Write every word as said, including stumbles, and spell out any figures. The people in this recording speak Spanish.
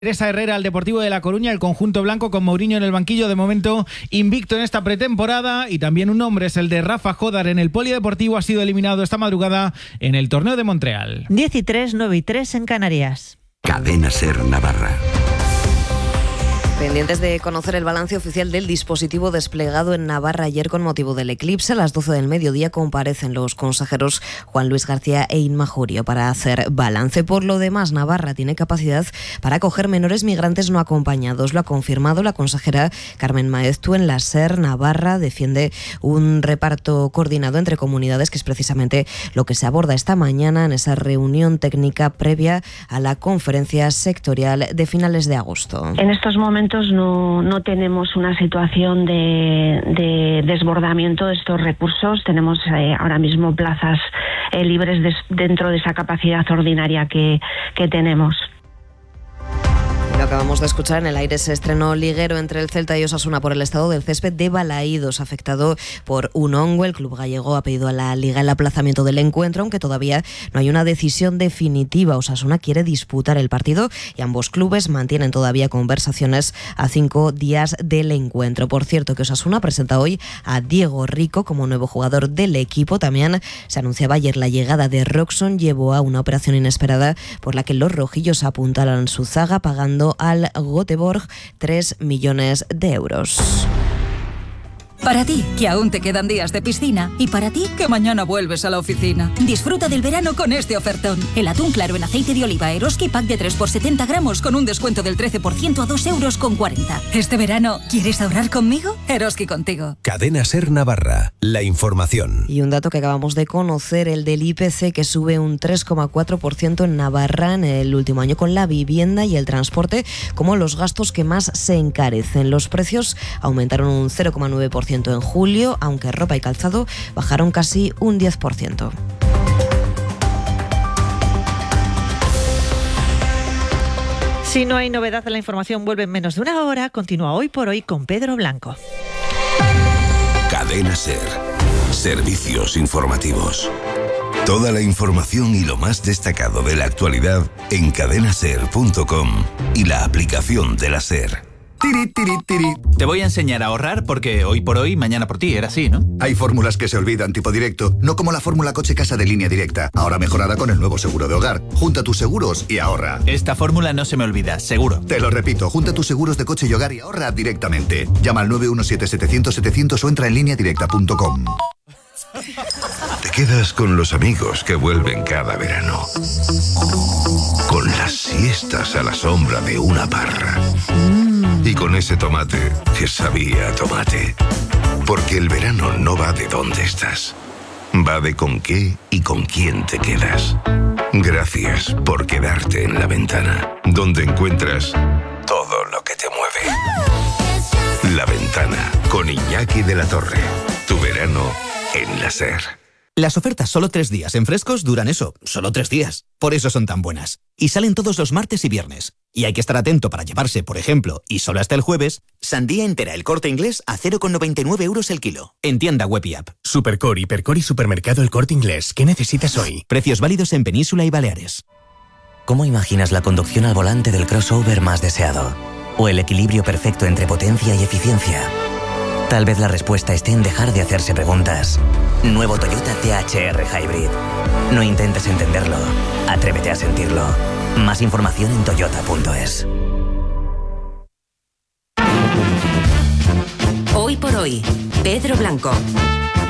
Teresa Herrera al Deportivo de La Coruña, el conjunto blanco con Mourinho en el banquillo, de momento invicto en esta pretemporada. Y también un nombre es el de Rafa Jodar en el Polideportivo, ha sido eliminado esta madrugada en el torneo de Montreal. diez y tres, nueve y tres en Canarias. Cadena SER Navarra. Pendientes de conocer el balance oficial del dispositivo desplegado en Navarra ayer con motivo del eclipse. A las doce del mediodía comparecen los consejeros Juan Luis García e Inma Jurio para hacer balance. Por lo demás, Navarra tiene capacidad para acoger menores migrantes no acompañados. Lo ha confirmado la consejera Carmen Maeztu en la SER. Navarra defiende un reparto coordinado entre comunidades, que es precisamente lo que se aborda esta mañana en esa reunión técnica previa a la conferencia sectorial de finales de agosto. En estos momentos No, no tenemos una situación de, de desbordamiento de estos recursos. Tenemos eh, ahora mismo plazas eh, libres de, dentro de esa capacidad ordinaria que, que tenemos. Lo acabamos de escuchar en el aire. Se estrenó liguero entre el Celta y Osasuna por el estado del césped de Balaídos, afectado por un hongo. El club gallego ha pedido a la Liga el aplazamiento del encuentro, aunque todavía no hay una decisión definitiva. Osasuna quiere disputar el partido y ambos clubes mantienen todavía conversaciones a cinco días del encuentro. Por cierto, que Osasuna presenta hoy a Diego Rico como nuevo jugador del equipo. También se anunciaba ayer la llegada de Roxon. Llevó a una operación inesperada por la que los rojillos apuntalan su zaga, pagando al Göteborg tres millones de euros. Para ti, que aún te quedan días de piscina, y para ti, que mañana vuelves a la oficina. Disfruta del verano con este ofertón. El atún claro en aceite de oliva Eroski pack de tres por setenta gramos con un descuento del trece por ciento a dos euros con cuarenta. Este verano, ¿quieres ahorrar conmigo? Eroski contigo. Cadena SER Navarra, la información. Y un dato que acabamos de conocer, el del I P C, que sube un tres coma cuatro por ciento en Navarra en el último año, con la vivienda y el transporte como los gastos que más se encarecen. Los precios aumentaron un cero coma nueve por ciento en julio, aunque ropa y calzado bajaron casi un diez por ciento. Si no hay novedad en la información, vuelve en menos de una hora. Continúa Hoy por Hoy con Pedro Blanco. Cadena SER. Servicios informativos. Toda la información y lo más destacado de la actualidad en cadena ser punto com y la aplicación de la SER. Tiri, tiri, tiri. Te voy a enseñar a ahorrar porque hoy por hoy, mañana por ti, era así, ¿no? Hay fórmulas que se olvidan, tipo directo, no como la fórmula coche-casa de Línea Directa, ahora mejorada con el nuevo seguro de hogar. Junta tus seguros y ahorra. Esta fórmula no se me olvida, seguro. Te lo repito, junta tus seguros de coche y hogar y ahorra directamente. Llama al nueve uno siete, setecientos, setecientos o entra en línea directa punto com. Te quedas con los amigos que vuelven cada verano. Con las siestas a la sombra de una parra. Y con ese tomate que sabía a tomate. Porque el verano no va de dónde estás. Va de con qué y con quién te quedas. Gracias por quedarte en La Ventana, donde encuentras todo lo que te mueve. La Ventana, con Iñaki de la Torre. Tu verano en la SER. Las ofertas solo tres días en Frescos duran eso, solo tres días. Por eso son tan buenas. Y salen todos los martes y viernes. Y hay que estar atento para llevarse, por ejemplo, y solo hasta el jueves, sandía entera El Corte Inglés a cero coma noventa y nueve euros el kilo. En tienda web y app. Supercore, Hipercore y Supermercado El Corte Inglés. ¿Qué necesitas hoy? Precios válidos en Península y Baleares. ¿Cómo imaginas la conducción al volante del crossover más deseado? ¿O el equilibrio perfecto entre potencia y eficiencia? Tal vez la respuesta esté en dejar de hacerse preguntas. Nuevo Toyota T H R Hybrid. No intentes entenderlo. Atrévete a sentirlo. Más información en toyota punto es. Hoy por Hoy, Pedro Blanco.